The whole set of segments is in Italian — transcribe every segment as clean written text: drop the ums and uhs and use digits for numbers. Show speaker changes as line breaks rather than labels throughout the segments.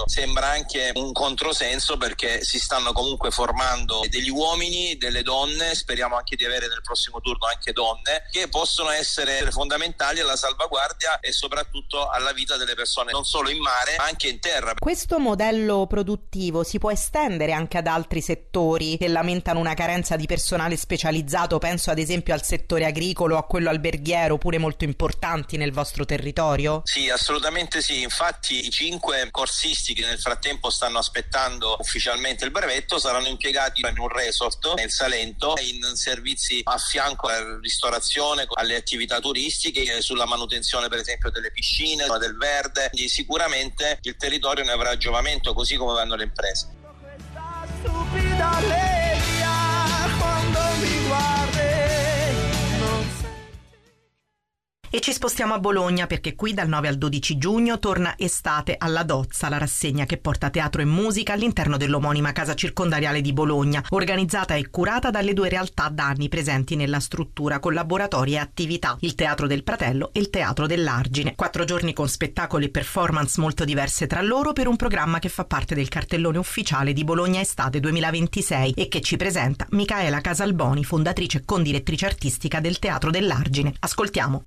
sembra anche un controsenso, perché si stanno comunque formando degli uomini, delle donne, speriamo anche di avere nel prossimo turno anche donne, che possono essere fondamentali alla salvaguardia e soprattutto alla vita delle persone, non solo in mare ma anche in terra.
Questo modello produttivo si può estendere anche ad altri settori che lamentano una carenza di personale specializzato, penso ad esempio al settore agricolo, a quello alberghiero, pure molto importanti nel vostro territorio?
Sì, assolutamente sì, infatti i 5 corsisti che nel frattempo stanno aspettando ufficialmente il brevetto saranno impiegati in un resort nel Salento, in servizi a fianco alla ristorazione, alle attività turistiche, sulla manutenzione per esempio delle piscine, del verde. Quindi sicuramente il territorio ne avrà giovamento, così come vanno le imprese.
Questa stupida allegria quando mi guardi non sei.
E ci spostiamo a Bologna, perché qui dal 9 al 12 giugno torna Estate alla Dozza, la rassegna che porta teatro e musica all'interno dell'omonima casa circondariale di Bologna, organizzata e curata dalle 2 realtà da anni presenti nella struttura con laboratori e attività, il Teatro del Pratello e il Teatro dell'Argine. 4 giorni con spettacoli e performance molto diverse tra loro, per un programma che fa parte del cartellone ufficiale di Bologna Estate 2026 e che ci presenta Micaela Casalboni, fondatrice e condirettrice artistica del Teatro dell'Argine. Ascoltiamo.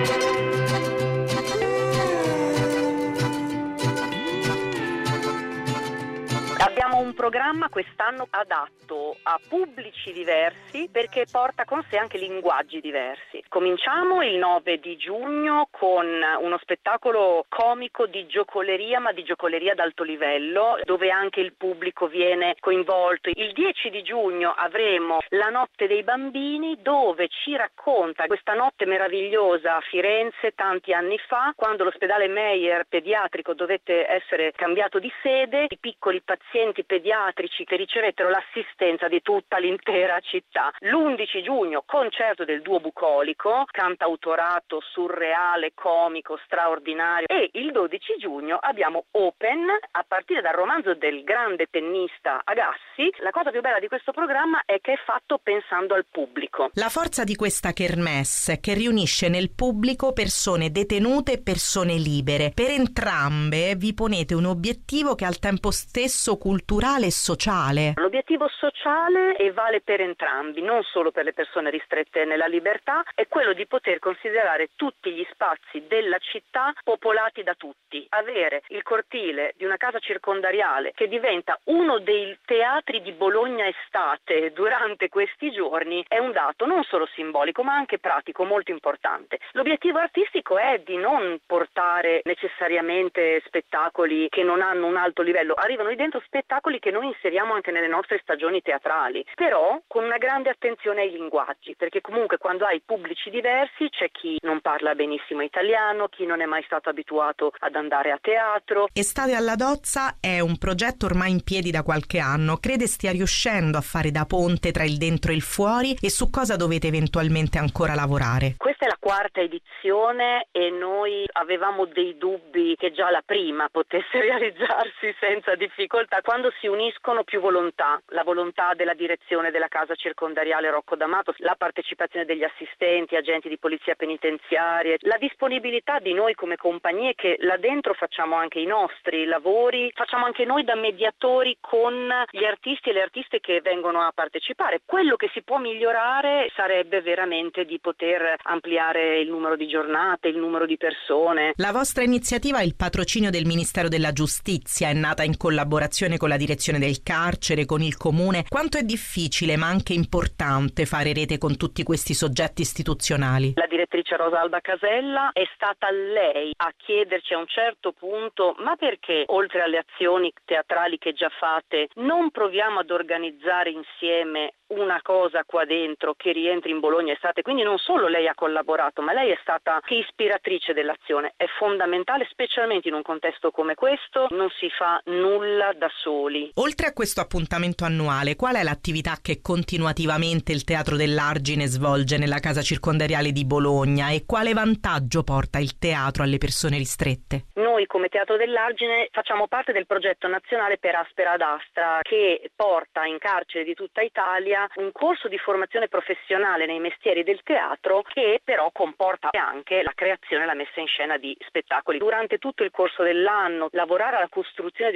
Abbiamo un programma quest'anno adatto a pubblici diversi, perché porta con sé anche linguaggi diversi. Cominciamo il 9 di giugno con uno spettacolo comico di giocoleria, ma di giocoleria d'alto livello, dove anche il pubblico viene coinvolto. Il 10 di giugno avremo La notte dei bambini, dove ci racconta questa notte meravigliosa a Firenze tanti anni fa, quando l'ospedale Meyer pediatrico dovette essere cambiato di sede. I piccoli pazienti pediatrici che ricevettero l'assistenza di tutta l'intera città. L'11 giugno concerto del duo bucolico, cantautorato surreale, comico, straordinario, e il 12 giugno abbiamo Open a partire dal romanzo del grande tennista Agassi. La cosa più bella di questo programma è che è fatto pensando al pubblico.
La forza di questa kermesse è che riunisce nel pubblico persone detenute e persone libere. Per entrambe vi ponete un obiettivo che è al tempo stesso culturale e sociale.
L'obiettivo sociale, e vale per entrambi, non solo per le persone ristrette nella libertà, è quello di poter considerare tutti gli spazi della città popolati da tutti. Avere il cortile di una casa circondariale che diventa uno dei teatri di Bologna Estate durante questi giorni è un dato non solo simbolico ma anche pratico molto importante. L'obiettivo artistico è di non portare necessariamente spettacoli che non hanno un alto livello, arrivano lì dentro spettacoli che noi inseriamo anche nelle nostre stagioni teatrali, però con una grande attenzione ai linguaggi, perché comunque quando hai pubblici diversi c'è chi non parla benissimo italiano, chi non è mai stato abituato ad andare a teatro.
Estate alla Dozza è un progetto ormai in piedi da qualche anno. Crede stia riuscendo a fare da ponte tra il dentro e il fuori, e su cosa dovete eventualmente ancora lavorare?
Questa è la 4ª edizione e noi avevamo dei dubbi che già la prima potesse realizzarsi senza difficoltà. Quando si uniscono più volontà, la volontà della direzione della casa circondariale Rocco D'Amato, la partecipazione degli assistenti, agenti di polizia penitenziaria, la disponibilità di noi come compagnie che là dentro facciamo anche i nostri lavori, facciamo anche noi da mediatori con gli artisti e le artiste che vengono a partecipare. Quello che si può migliorare sarebbe veramente di poter ampliare il numero di giornate, il numero di persone.
La vostra iniziativa è il patrocinio del Ministero della Giustizia, è nata in collaborazione con la direzione del carcere, con il comune. Quanto è difficile ma anche importante fare rete con tutti questi soggetti istituzionali?
La direttrice Rosalba Casella, è stata lei a chiederci a un certo punto: ma perché oltre alle azioni teatrali che già fate non proviamo ad organizzare insieme una cosa qua dentro che rientri in Bologna Estate? Quindi non solo lei ha collaborato, ma lei è stata ispiratrice dell'azione. È fondamentale, specialmente in un contesto come questo, non si fa nulla da soli.
Oltre a questo appuntamento annuale, qual è l'attività che continuativamente il Teatro dell'Argine svolge nella casa circondariale di Bologna, e quale vantaggio porta il teatro alle persone ristrette?
Noi come Teatro dell'Argine facciamo parte del progetto nazionale Per Aspera ad Astra, che porta in carcere di tutta Italia un corso di formazione professionale nei mestieri del teatro, che però comporta anche la creazione e la messa in scena di spettacoli. Durante tutto il corso dell'anno lavorare alla costruzione